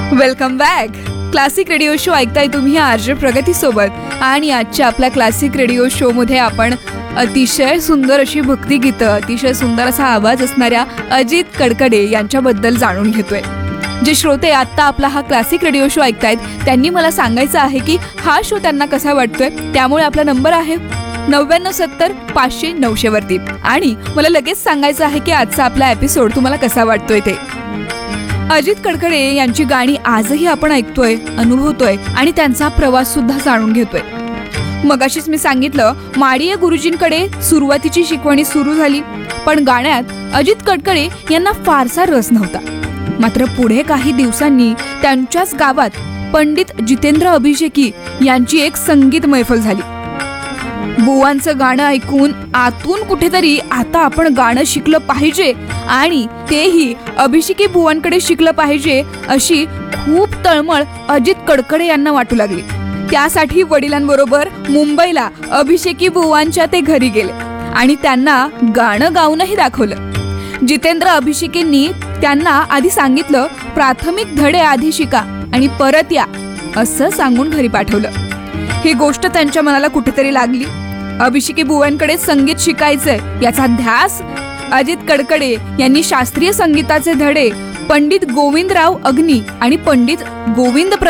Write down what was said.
Welcome back. Classic radio show ऐकताय तुम्ही RJ प्रगती सोबत. आणि आजच्या आपल्या क्लासिक रेडिओ शो मध्ये आपण अतिशय सुंदर अशी भक्तिगीतं, अतिशय सुंदर असा आवाज असणाऱ्या अजित कडकडे यांच्याबद्दल जाणून घेतोय. जे श्रोते आत्ता आपला हा क्लासिक रेडिओ शो ऐकतायत त्यांनी मला सांगायचं आहे की हा शो त्यांना कसा वाटतोय. त्यामुळे आपला नंबर आहे 9970-500-900 वरती. आणि मला लगेच सांगायचं आहे की आजचा आपला एपिसोड तुम्हाला कसा वाटतोय ते. अजित कडकडे यांची गाणी आजही आपण ऐकतोय, अनुभवतोय आणि त्यांचा प्रवास सुद्धा जाणून घेतोय. मगाशीच मी सांगितलं, माडिये गुरुजींकडे सुरुवातीची शिकवणी सुरू झाली, पण गाण्यात अजित कडकडे यांना फारसा रस नव्हता. मात्र पुढे काही दिवसांनी त्यांच्याच गावात पंडित जितेंद्र अभिषेकी यांची एक संगीत मैफल झाली. बुवांचं गाणं ऐकून आतून कुठेतरी आता आपण गाणं शिकलं पाहिजे आणि तेही अभिषेकी बुवांकडे शिकलं पाहिजे अशी खूप तळमळ अजित कडकडे यांना वाटू लागली. त्यासाठी वडिलांबरोबर मुंबईला अभिषेकी बुवांच्या ते घरी गेले आणि त्यांना गाणं गाऊनही दाखवलं. जितेंद्र अभिषेकींनी त्यांना आधी सांगितलं, प्राथमिक धडे आधी शिका आणि परत या असं सांगून घरी पाठवलं. ही गोष्ट त्यांच्या मनाला कुठेतरी लागली. अभिषेकी बुवांकडे संगीत शिकायचंय याचा ध्यास अजित कडकडे यांनी शास्त्रीय संगीताचे धडे पंडित गोविंदराव अग्नी आणि पंडित गोविंद